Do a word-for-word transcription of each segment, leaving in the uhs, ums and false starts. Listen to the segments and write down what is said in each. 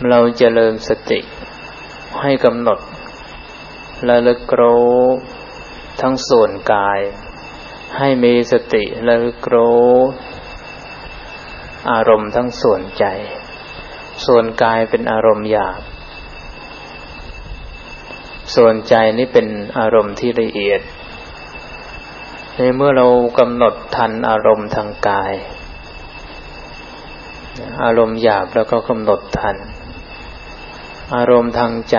เราเจริญสติให้กำหนดระลึกรู้ทั้งส่วนกายให้มีสติระลึกรู้อารมณ์ทั้งส่วนใจส่วนกายเป็นอารมณ์หยาบส่วนใจนี่เป็นอารมณ์ที่ละเอียดในเมื่อเรากำหนดทันอารมณ์ทางกายอารมณ์หยาบแล้วก็กำหนดทันอารมณ์ทางใจ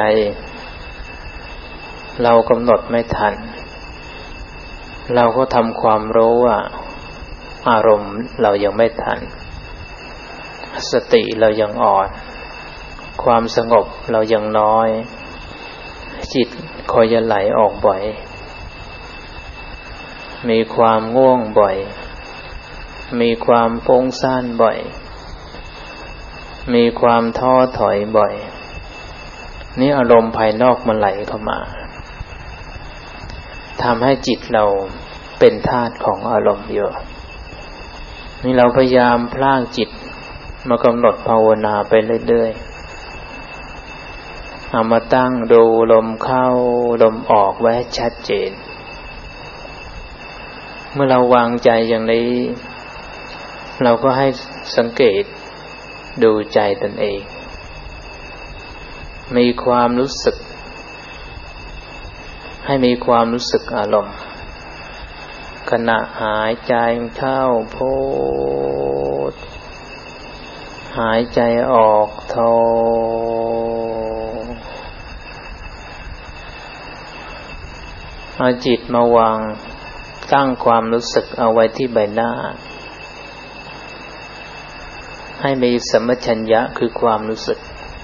เรากำหนดไม่ทันเราก็ทำความรู้ว่าอารมณ์เรายังไม่ทันสติเรายังอ่อนความสงบเรายังน้อยจิตคอยจะไหลออกบ่อยมีความง่วงบ่อยมีความฟุ้งซ่านบ่อยมีความท้อถอยบ่อยนี่อารมณ์ภายนอกมันไหลเข้ามาทำให้จิตเราเป็นทาสของอารมณ์อยู่นี่เราพยายามพลากจิตมากำหนดภาวนาไปเรื่อยๆเอามาตั้งดูลมเข้าลมออกไว้ให้ชัดเจนเมื่อเราวางใจอย่างนี้เราก็ให้สังเกตดูใจตนเองมีความรู้สึกให้มีความรู้สึกอารมณ์ขณะหายใจเข้าพุทหายใจออกโทเอาจิตมาวางตั้งความรู้สึกเอาไว้ที่ใบหน้าให้มีสัมปชัญญะคือความรู้สึก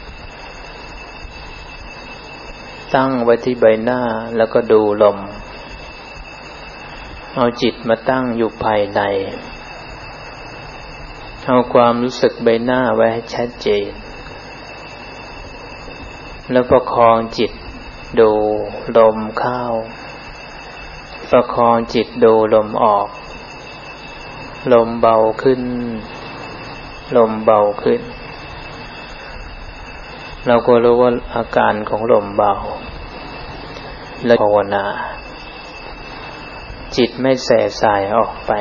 ตั้งไว้ที่ใบหน้าแล้วก็ดูลมเอาจิตมาตั้งอยู่ภายในเอาความรู้สึกใบหน้าไว้ให้ชัดเจนแล้วประคองจิตดูลมเข้าประคองจิตดูลมออกลมเบาขึ้นลมเบาขึ้นเราก็รู้ว่าอาการของลมเบาและภาวนาจิตไม่แส่สายออกไป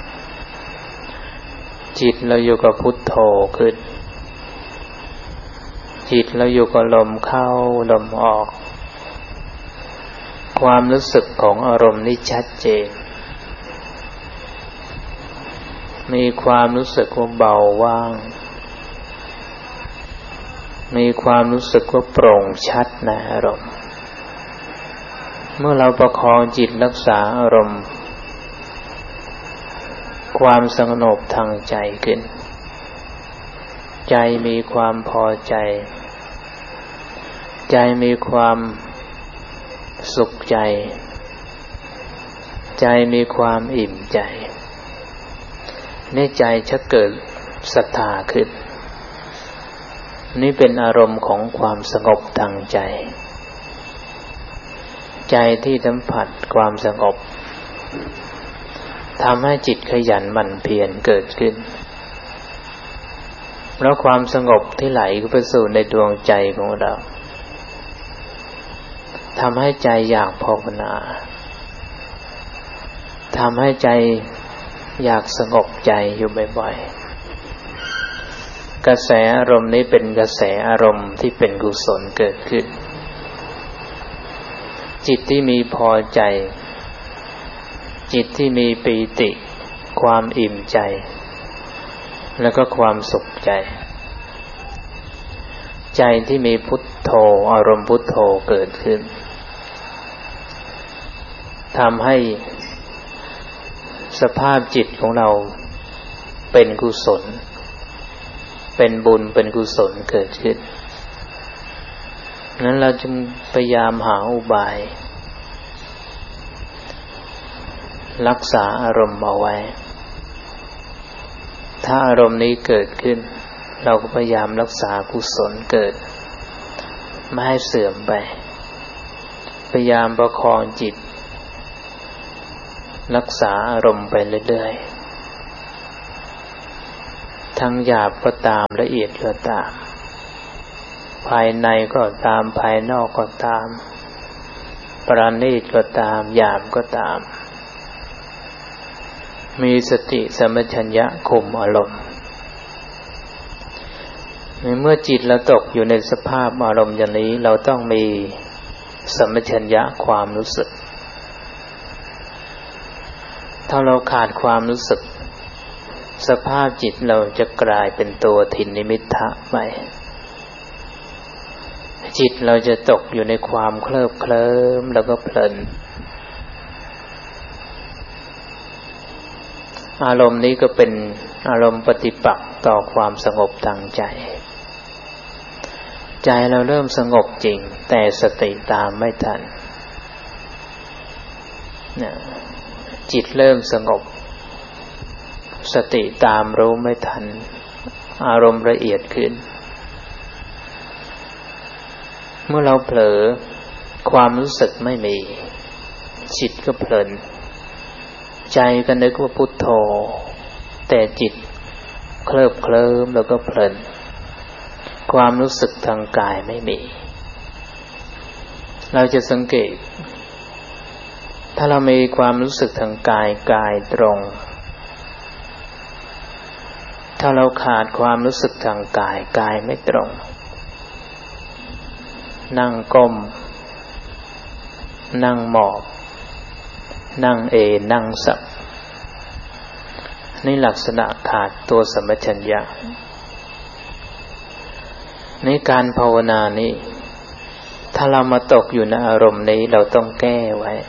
จิตเราอยู่กับพุทโธขึ้นจิตเราอยู่กับลมเข้าลมออกความรู้สึกของอารมณ์นี้ชัดเจนมีความรู้สึกว่าเบาว่างมีความรู้สึกว่าโปร่งชัดในอารมณ์เมื่อเราประคองจิตรักษาอารมณ์ความสงบทางใจขึ้นใจมีความพอใจใจมีความสุขใจใจมีความอิ่มใจในใจชักเกิดศรัทธาขึ้นนี่เป็นอารมณ์ของความสงบทางใจใจที่สัมผัสความสงบทำให้จิตขยันหมั่นเพียรเกิดขึ้นแล้วความสงบที่ไหลเข้าไปสู่ในดวงใจของเราทำให้ใจอยากภาวนาทำให้ใจอยากสงบใจอยู่บ่อยๆกระแสอารมณ์นี้เป็นกระแสอารมณ์ที่เป็นกุศลเกิดขึ้นจิตที่มีพอใจจิตที่มีปีติความอิ่มใจแล้วก็ความสุขใจใจที่มีพุทโธอารมณ์พุทโธเกิดขึ้นทำให้สภาพจิตของเราเป็นกุศลเป็นบุญเป็นกุศลเกิดขึ้นนั้นเราจึงพยายามหาอุบายรักษาอารมณ์เอาไว้ถ้าอารมณ์นี้เกิดขึ้นเราก็พยายามรักษากุศลเกิดไม่ให้เสื่อมไปพยายามประคองจิตรักษาอารมณ์ไปเรื่อยๆทั้งหยาบก็ตามละเอียดก็ตามภายในก็ตามภายนอกก็ตามประณีตก็ตามหยาบก็ตามมีสติสัมปชัญญะคุมอารมณ์ในเมื่อจิตเราตกอยู่ในสภาพอารมณ์อย่างนี้เราต้องมีสัมปชัญญะความรู้สึกถ้าเราขาดความรู้สึกสภาพจิตเราจะกลายเป็นตัวทินนิมิทธะไปจิตเราจะตกอยู่ในความเคลิบเคลิ้มแล้วก็เพลินอารมณ์นี้ก็เป็นอารมณ์ปฏิปักษ์ต่อความสงบทางใจใจเราเริ่มสงบจริงแต่สติตามไม่ทันนะจิตเริ่มสงบสติตามรู้ไม่ทันอารมณ์ละเอียดขึ้นเมื่อเราเผลอความรู้สึกไม่มีจิตก็เพลินใจก็นึกว่าพุทโธแต่จิตเคลิบเคลิ้มแล้วก็เพลินความรู้สึกทางกายไม่มีเราจะสังเกตถ้าเรามีความรู้สึกทางกายกายตรงถ้าเราขาดความรู้สึกทางกายกายไม่ตรงนั่งก้มนั่งหมอบนั่งเอนั่งสับนี่ลักษณะขาดตัวสัมปชัญญะในการภาวนานี้ถ้าเรามาตกอยู่ในอารมณ์นี้เราต้องแก้ไว้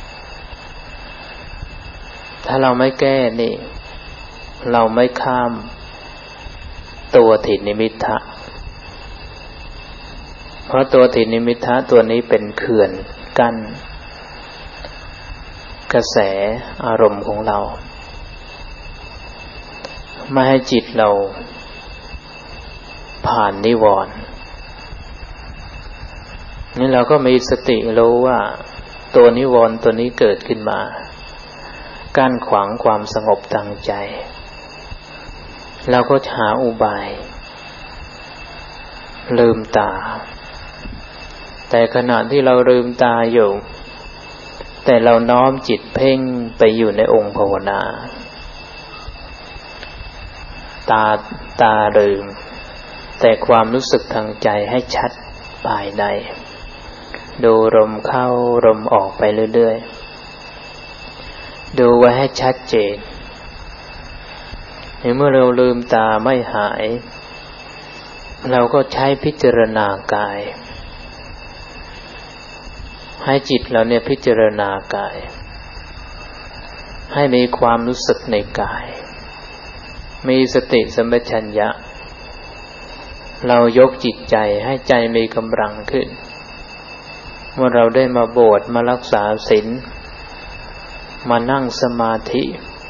ถ้าเราไม่แก้นี่เราไม่ข้ามตัวทินนิมิทธะเพราะตัวทินนิมิทธะตัวนี้เป็นเขื่อนกั้นกระแสอารมณ์ของเราไม่ให้จิตเราผ่านนิวรณ์นี่เราก็มีสติรู้ว่าตัวนิวรณ์ตัวนี้เกิดขึ้นมากั้นขวางความสงบทางใจเราก็หาอุบายลืมตาแต่ขณะที่เราลืมตาอยู่แต่เราน้อมจิตเพ่งไปอยู่ในองค์ภาวนาตาตาลืมแต่ความรู้สึกทางใจให้ชัดภายในดูลมเข้าลมออกไปเรื่อยๆดูไว้ให้ชัดเจนเมื่อเราลืมตาไม่หายเราก็ใช้พิจารณากายให้จิตเราเนี่ยพิจารณากายให้มีความรู้สึกในกายมีสติสัมปชัญญะเรายกจิตใจให้ใจมีกำลังขึ้นเมื่อเราได้มาบวชมารักษาศีลมานั่งสมาธิ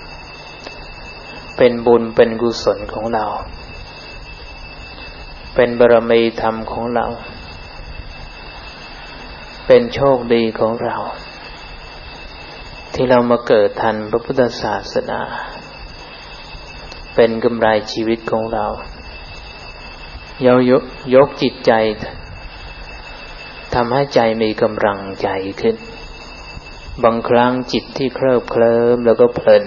เป็นบุญเป็นกุศลของเราเป็นบารมีธรรมของเราเป็นโชคดีของเราที่เรามาเกิดทันพระพุทธศาสนาเป็นกำไรชีวิตของเราเรายกยกจิตใจทำให้ใจมีกำลังใจขึ้นบางครั้งจิตที่เคลิบเคลิ้มแล้วก็เพลิน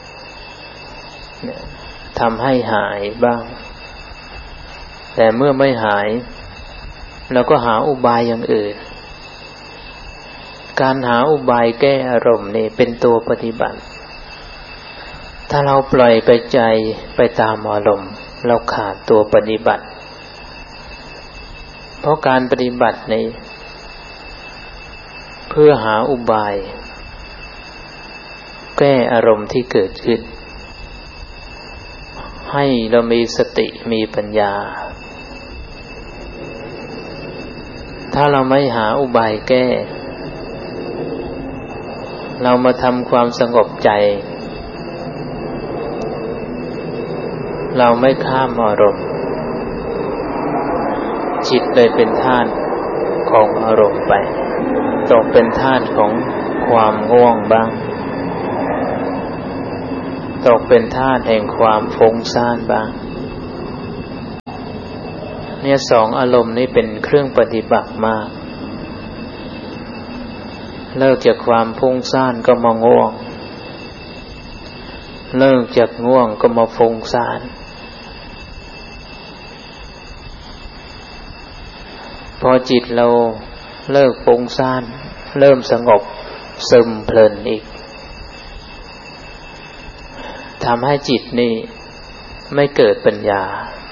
ทำให้หายบ้างแต่เมื่อไม่หายเราก็หาอุบายอย่างอื่นการหาอุบายแก้อารมณ์นี่เป็นตัวปฏิบัติถ้าเราปล่อยไปใจไปตามอารมณ์เราขาดตัวปฏิบัติเพราะการปฏิบัตินี้เพื่อหาอุบายแก้อารมณ์ที่เกิดขึ้นให้เรามีสติมีปัญญาถ้าเราไม่หาอุบายแก้เรามาทำความสงบใจเราไม่ข้ามอารมณ์จิตเลยเป็นธาตุของอารมณ์ไปตกเป็นธาตุของความง่วงบ้างตกเป็นธาตุแห่งความฟุ้งซ่านบ้างเนี่ยสองอารมณ์นี้เป็นเครื่องปฏิบัติมากเลิกจากความฟุ้งซ่านก็มาง่วงเลิกจากง่วงก็มาฟุ้งซ่านพอจิตเราเลิกฟุ้งซ่านเริ่มสงบซึมเพลินอีกทำให้จิตนี่ไม่เกิดปัญญา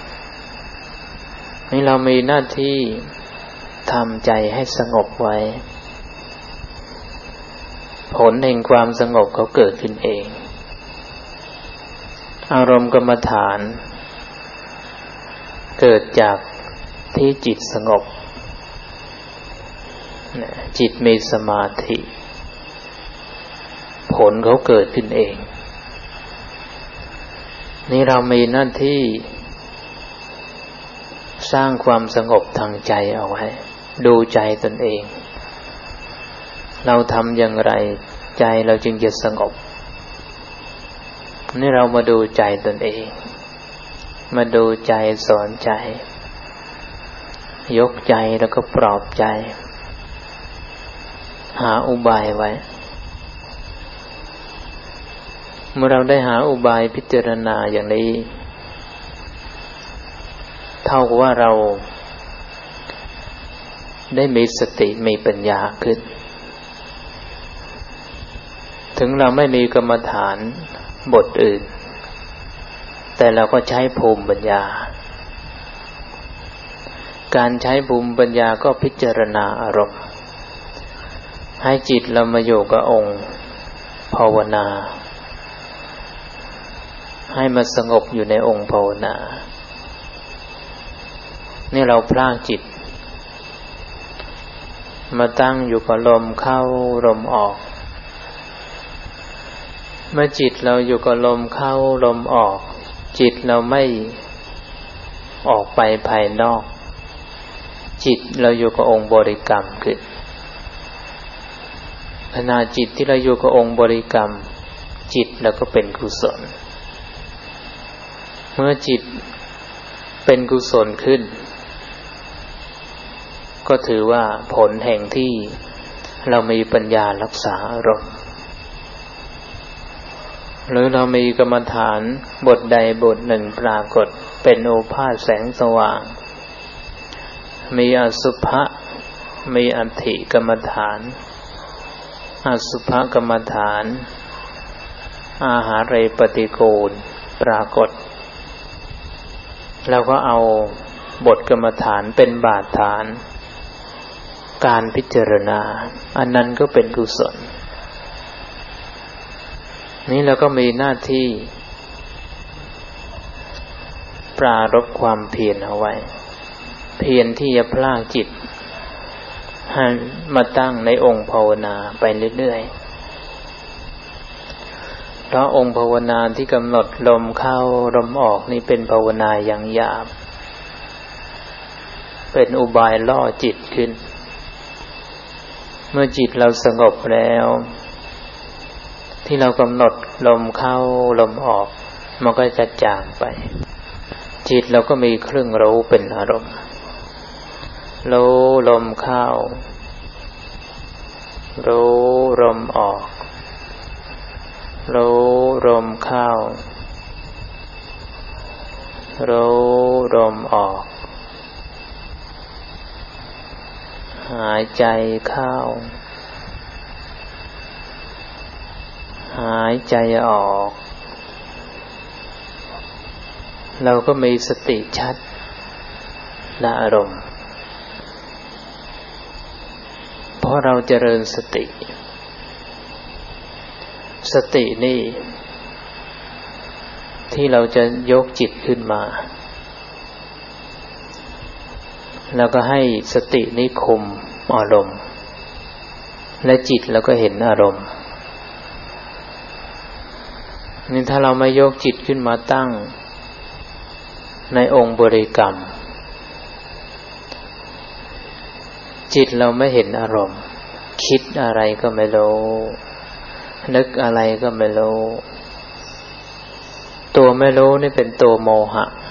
นี่เรามีหน้าที่ทำใจให้สงบไว้ผลแห่งความสงบเขาเกิดขึ้นเองอารมณ์กรรมฐานเกิดจากที่จิตสงบจิตมีสมาธิผลเขาเกิดขึ้นเองนี่เรามีหน้าที่สร้างความสงบทางใจเอาไว้ดูใจตนเองเราทำอย่างไรใจเราจึงจะสงบนี่เรามาดูใจตนเองมาดูใจสอนใจยกใจแล้วก็ปลอบใจหาอุบายไว้เมื่อเราได้หาอุบายพิจารณาอย่างนี้เท่ากับว่าเราได้มีสติมีปัญญาขึ้นถึงเราไม่มีกรรมฐานบทอื่นแต่เราก็ใช้ภูมิปัญญาการใช้ภูมิปัญญาก็พิจารณาอารมณ์ให้จิตเรามาอยู่กับองค์ภาวนาให้มาสงบอยู่ในองค์ภาวนานี่เราพลากจิตมาตั้งอยู่กับลมเข้าลมออกเมื่อจิตเราอยู่กับลมเข้าลมออกจิตเราไม่ออกไปภายนอกจิตเราอยู่กับองค์บริกรรมคือขณะจิตที่เราอยู่กับองค์บริกรรมจิตเราก็เป็นกุศลเมื่อจิตเป็นกุศลขึ้นก็ถือว่าผลแห่งที่เรามีปัญญารักษาอารมณ์หรือเรามีกรรมฐานบทใดบทหนึ่งปรากฏเป็นโอภาสแสงสว่างมีอสุภะมีอัตถิกรรมฐานอสุภกรรมฐานอาหาเรปฏิกูลปรากฏเราก็เอาบทกรรมฐานเป็นบาทฐานการพิจารณาอันนั้นก็เป็นกุศลนี้เราก็มีหน้าที่ปรารภความเพียรเอาไว้เพียรที่จะพลากจิตให้มาตั้งในองค์ภาวนาไปเรื่อยๆเพราะองค์ภาวนาที่กำหนดลมเข้าลมออกนี่เป็นภาวนาอย่างหยาบเป็นอุบายล่อจิตขึ้นเมื่อจิตเราสงบแล้วที่เรากำหนดลมเข้าลมออกมันก็จะจางไปจิตเราก็มีเครื่องรู้เป็นอารมณ์รู้ลมเข้ารู้ลมออกรู้ลมเข้ารู้ลมออกหายใจเข้าหายใจออกเราก็มีสติชัดในอารมณ์เพราะเราเจริญสติสตินี่ที่เราจะยกจิตขึ้นมาแล้วก็ให้สตินี้คุมอารมณ์และจิตแล้วก็เห็นอารมณ์นี่ถ้าเราไม่ยกจิตขึ้นมาตั้งในองค์บริกรรมจิตเราไม่เห็นอารมณ์คิดอะไรก็ไม่รู้นึกอะไรก็ไม่รู้ตัวไม่รู้นี่เป็นตัวโมหะ